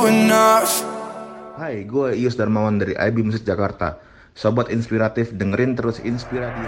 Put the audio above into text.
enough. Hai, gue Ius Darmawan dari IB Musik Jakarta. Sobat inspiratif, dengerin terus Inspiradio.